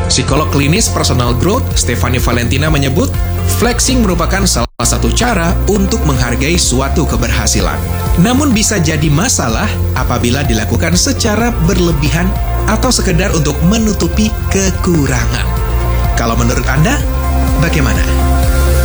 Psikolog klinis personal growth Stephanie Valentina menyebut, flexing merupakan salah satu cara untuk menghargai suatu keberhasilan. Namun bisa jadi masalah apabila dilakukan secara berlebihan atau sekedar untuk menutupi kekurangan. Kalau menurut Anda, bagaimana?